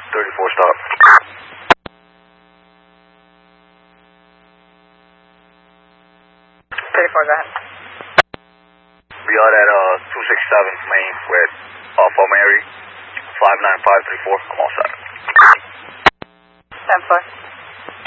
34 stop. 34, go ahead. We are at 267 Main with Alpha Mary, 59534. I'm all set. 10-4.